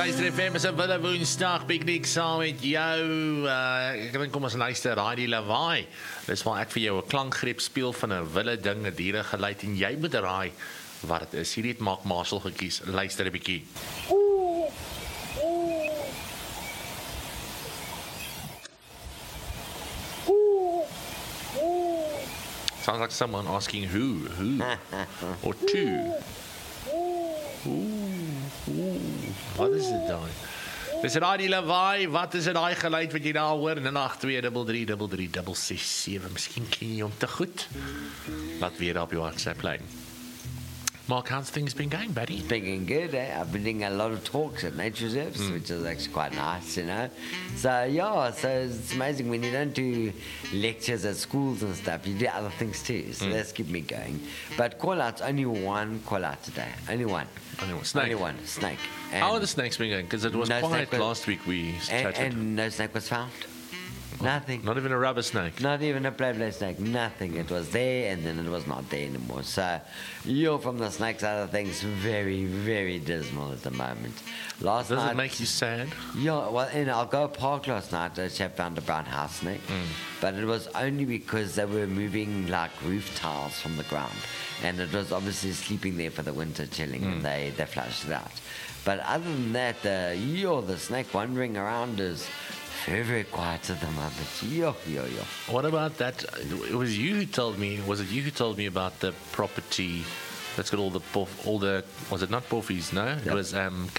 Luister FM is 'n wille woensdag piknik saam met jou. Ek dink kom ons luister Radio Lawaai. Dis waar ek vir jou 'n klankgreep speel van 'n wille ding, 'n dieregeluid en jy moet raai wat dit is. Hierdie het Mark Marshall gekies. Luister 'n bietjie. Sounds like someone asking who or to. Wat is dit dan? Dis Radio Lawaai. Wat is dit daai geluid wat jy daar hoor? 0823333667. Miskien ken jy hom te goed. Laat weer op jou WhatsApp lyn. Mark, how's things been going, buddy? It's been good, eh? I've been doing a lot of talks at nature reserves, which is actually quite nice, you know. So, yeah, so it's amazing when you don't do lectures at schools and stuff, you do other things too. So that's kept me going. But call-outs, only one call-out today. Only one. Snake. Only one, snake. How are the snakes been going? Because it was quiet last week we chatted. And no snake was found. Nothing. Not even a rubber snake. Not even a play snake. Nothing. It was there and then it was not there anymore. So you're from the snake side of things very, very dismal at the moment. Last night. Does it make you sad? Yeah, well, in Algoa Park last night, a chap found a brown house snake. But it was only because they were moving like roof tiles from the ground. And it was obviously sleeping there for the winter chilling and they flushed it out. But other than that, the snake wandering around is very, very quiet at the moment. Yo. What about that? It was you who told me. Was it you who told me about the property that's got all the was it not poffies? No, it was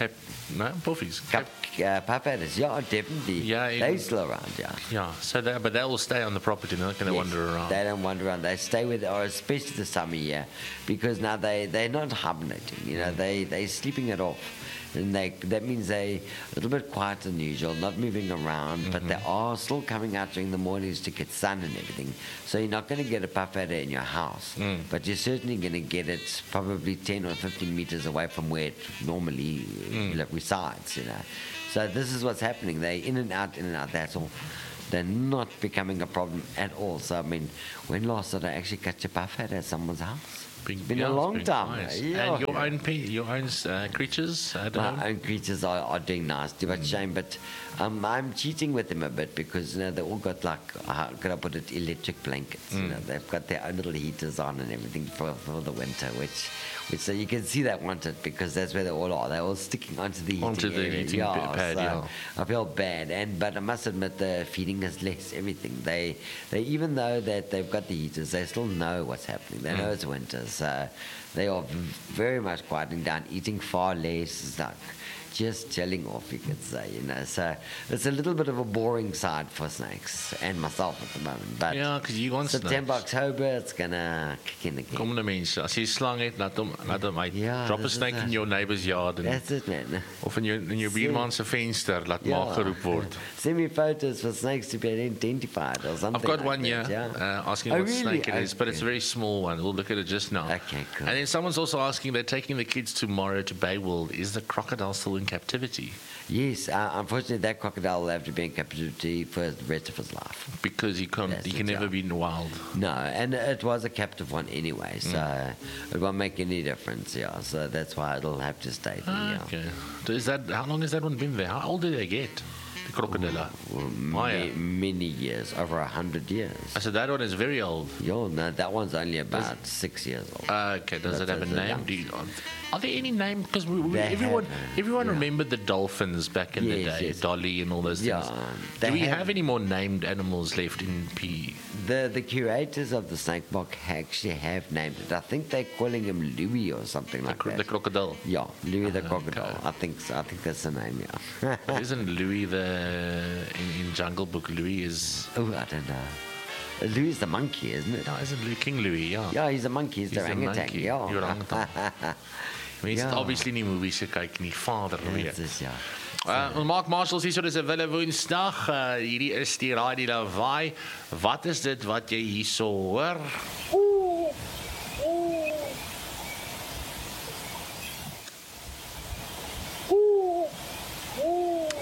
poffies. Puffaders, yeah, definitely. Yeah, they're still around, yeah. Yeah, so but they will stay on the property. They're not going to wander around. They don't wander around. They stay with, or especially the summer year, because now they're not hibernating. You know, they're sleeping it off. And that means they're a little bit quieter than usual, not moving around, but they are still coming out during the mornings to get sun and everything. So you're not going to get a puffadder in your house, but you're certainly going to get it probably 10 or 15 meters away from where it normally resides, you know. So this is what's happening. They're in and out, that's all. They're not becoming a problem at all. So, I mean, when last did I actually catch a puffadder at someone's house? It's been a long time. Nice. Yeah, and your own creatures at home? My own creatures are doing nice, but shame. But I'm cheating with them a bit because they all got how could I put it, electric blankets. They've got their own little heaters on and everything for the winter, which so you can see they want it because that's where they all are. They're all sticking onto the heating pad. So I feel bad, but I must admit the feeding is less. Everything they even though that they've got the heaters, they still know what's happening. They know it's winter. So they are very much quieting down, eating far less, just chilling off, you could say, So it's a little bit of a boring side for snakes and myself at the moment. But yeah, because you want September, October, it's gonna kick in again. Kom mense, as jy slang het, laat hom uit. Drop a snake in your neighbor's yard. That's it, man. Of in your buurman se venster, laat maar geroep word. Send me photos for snakes to be identified or something. I've got one that, here asking what snake it is, but it's a very small one. We'll look at it just now. Okay, cool. And then someone's also asking, they're taking the kids tomorrow to Bayworld. Is the crocodile still in captivity? Yes, unfortunately that crocodile will have to be in captivity for the rest of his life. Because he can never be in the wild. No, and it was a captive one anyway, so it won't make any difference, so that's why it'll have to stay there. Okay. So how long has that one been there? How old did they get? The crocodile? Many years, over 100 years. So that one is very old. No, that one's only about 6 years old. Okay, does it have a name? Are there any names? Because everyone remembered the dolphins back in the day, Dolly and all those things. Do we have any more named animals left in PE? The curators of the snake park actually have named it. I think they're calling him Louis or something like that. The crocodile? Yeah, Louis the crocodile. Okay. I think so. I think that's the name, Isn't Louis in Jungle Book, Louis is... Oh, I don't know. Louis is the monkey, isn't it? No, isn't Louis King Louis, Yeah, he's a monkey. He's the orangutan. Mense het obviously nie movies gekyk nie, vader weet. Dit is Mark Marshall sê so dis 'n wille woensdag. Hierdie is die Radio Lawaai. Wat is dit wat jy hierso hoor?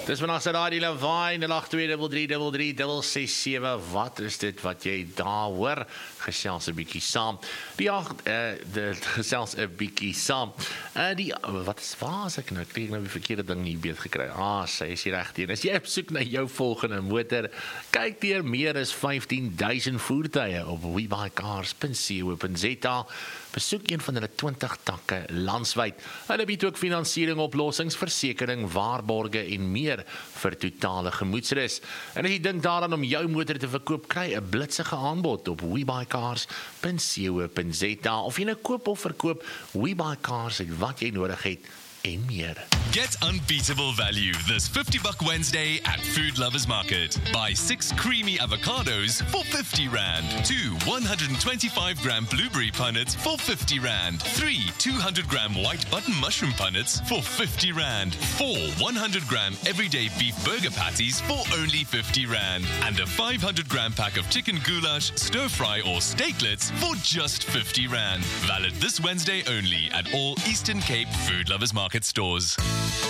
Dis vanaf se Radio Lawaai 0823333667. Wat is dit wat jy daar hoor? Gesels 'n bietjie saam. Gesels 'n bietjie saam. Waar is ek nou? Ek het nou die verkeerde ding hier beet gekry. Sy is hier regteen. As jy op soek na jou volgende motor, kyk deur meer as 15,000 voertuie op webuycars.co.za. Besoek een van hulle 20 takke landwyd. Hulle bied ook finansiering, oplossings, versekering, waarborge en meer vir totale gemoedsrus. En as jy dink daaraan om jou motor te verkoop, kry 'n blitsige aanbod op webuycars.co.za. Of jy nou koop of verkoop, WeBuyCars het wat jy nodig het en meer. Get unbeatable value this $50 Wednesday at Food Lovers Market. Buy 6 creamy avocados for R50. 2 125-gram blueberry punnets for R50. 3 200-gram white button mushroom punnets for R50. 4 100-gram everyday beef burger patties for only R50. And a 500-gram pack of chicken goulash, stir fry or steaklets for just R50. Valid this Wednesday only at all Eastern Cape Food Lovers Market stores.